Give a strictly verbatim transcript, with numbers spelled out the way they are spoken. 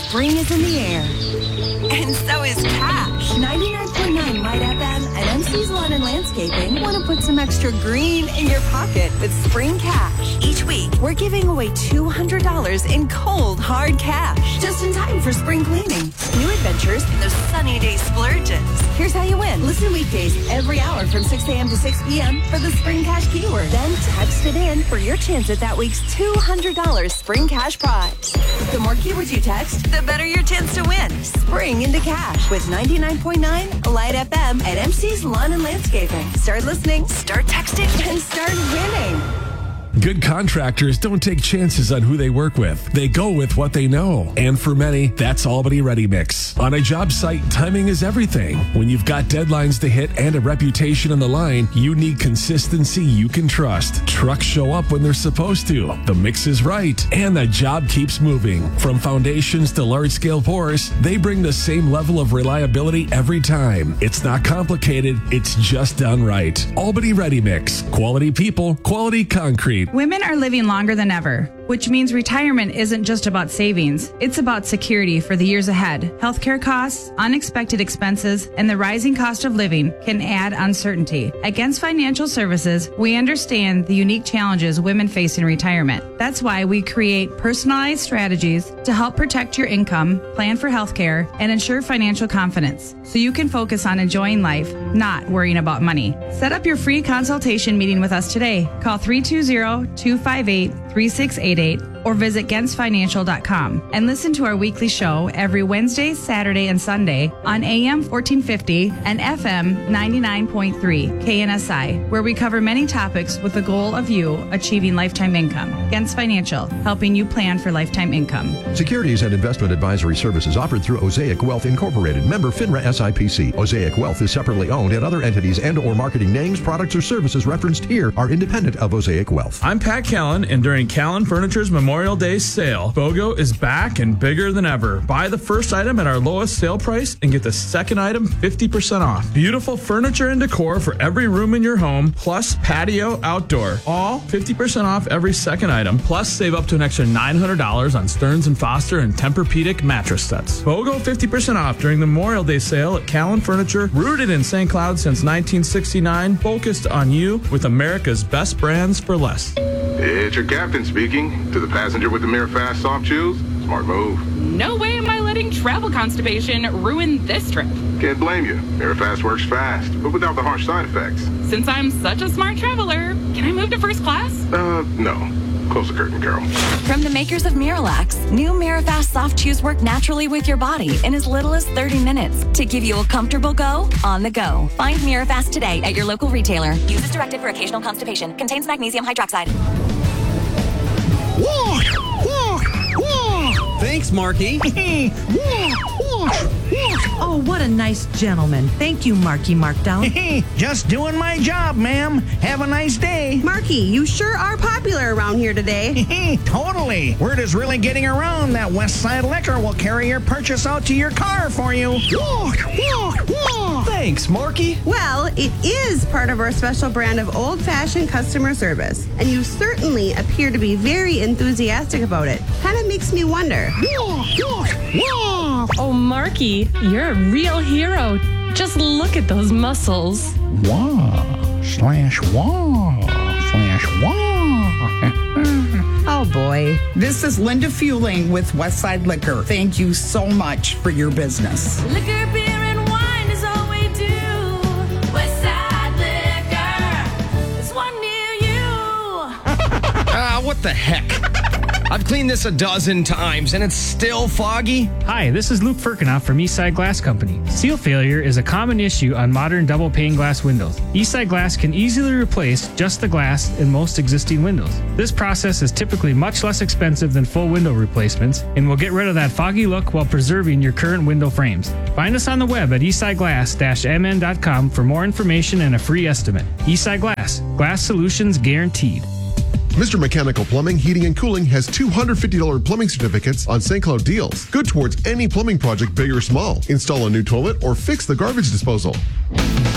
spring is in the air. And so is cash. ninety-nine point nine Light F M and M C's Lawn and Landscaping want to put some extra green in your pocket with Spring Cash. Each week, we're giving away two hundred dollars in cold, hard cash. Just in time for spring cleaning. New adventures in those sunny day splurges. Here's how you win. Listen weekdays every hour from six a.m. to six p.m. for the Spring Cash keyword. Then text it in for your chance at that week's two hundred dollars Spring Cash prize. The more keywords you text, the better your chance to win. Spring into cash with ninety-nine point nine Light F M and M C's Lawn and Landscaping. Start listening, start texting, and start winning. Good contractors don't take chances on who they work with. They go with what they know. And for many, that's Albany Ready Mix. On a job site, timing is everything. When you've got deadlines to hit and a reputation on the line, you need consistency you can trust. Trucks show up when they're supposed to. The mix is right. And the job keeps moving. From foundations to large-scale pours, they bring the same level of reliability every time. It's not complicated. It's just done right. Albany Ready Mix. Quality people, quality concrete. Women are living longer than ever, which means retirement isn't just about savings. It's about security for the years ahead. Healthcare costs, unexpected expenses, and the rising cost of living can add uncertainty. At Gens Financial Services, we understand the unique challenges women face in retirement. That's why we create personalized strategies to help protect your income, plan for healthcare, and ensure financial confidence, so you can focus on enjoying life, not worrying about money. Set up your free consultation meeting with us today. Call three two zero, two five eight, three six eight eight or visit gens financial dot com and listen to our weekly show every Wednesday, Saturday, and Sunday on A M fourteen fifty and F M ninety-nine point three K N S I, where we cover many topics with the goal of you achieving lifetime income. Gens Financial, helping you plan for lifetime income. Securities and investment advisory services offered through Osaic Wealth Incorporated, member FINRA S I P C. Osaic Wealth is separately owned, and other entities and or marketing names, products, or services referenced here are independent of Osaic Wealth. I'm Pat Callen, and during Callen Furniture's Memorial Day sale, BOGO is back and bigger than ever. Buy the first item at our lowest sale price and get the second item fifty percent off. Beautiful furniture and decor for every room in your home, plus patio outdoor. All fifty percent off every second item, plus save up to an extra nine hundred dollars on Stearns and Foster and Tempur-Pedic mattress sets. BOGO fifty percent off during the Memorial Day sale at Callen Furniture, rooted in Saint Cloud since nineteen sixty-nine, focused on you with America's best brands for less. It's your captain speaking. To the passenger with the Mirafast soft chews, smart move. No way am I letting travel constipation ruin this trip. Can't blame you. Mirafast works fast, but without the harsh side effects. Since I'm such a smart traveler, can I move to first class? Uh, no. Close the curtain, Carol. From the makers of Miralax, new Mirafast soft chews work naturally with your body in as little as thirty minutes to give you a comfortable go on the go. Find Mirafast today at your local retailer. Use as directed for occasional constipation. Contains magnesium hydroxide. Walk, walk, walk. Thanks, Marky. walk, walk, walk. Oh, what a nice gentleman. Thank you, Marky Markdown. Just doing my job, ma'am. Have a nice day. Marky, you sure are popular around here today. Totally. Word is really getting around that Westside Liquor will carry your purchase out to your car for you. Walk, walk, walk. Thanks, Marky. Well, it is part of our special brand of old-fashioned customer service, and you certainly appear to be very enthusiastic about it. Kind of makes me wonder. Walk, walk, walk. Oh, Marky, you're a real hero. Just look at those muscles. Wow, slash wow, slash wow. Oh, boy. This is Linda Fueling with Westside Liquor. Thank you so much for your business. Liquor, beer, and wine is all we do. Westside Liquor, it's one near you. Ah, uh, what the heck? I've cleaned this a dozen times, and it's still foggy. Hi, this is Luke Firkinoff from Eastside Glass Company. Seal failure is a common issue on modern double-pane glass windows. Eastside Glass can easily replace just the glass in most existing windows. This process is typically much less expensive than full window replacements and will get rid of that foggy look while preserving your current window frames. Find us on the web at eastside glass dash m n dot com for more information and a free estimate. Eastside Glass. Glass solutions guaranteed. Mister Mechanical Plumbing, Heating, and Cooling has two hundred fifty dollars plumbing certificates on Saint Cloud deals. Good towards any plumbing project, big or small. Install a new toilet or fix the garbage disposal.